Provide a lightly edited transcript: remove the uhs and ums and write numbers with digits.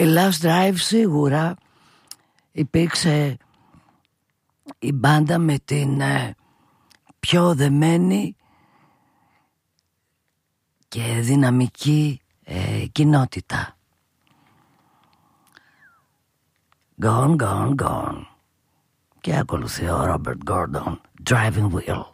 Last Drive σίγουρα υπήρξε η μπάντα με την πιο δεμένη και δυναμική κοινότητα. Gone, gone, gone. Και ακολουθεί ο Robert Gordon, Driving Wheel.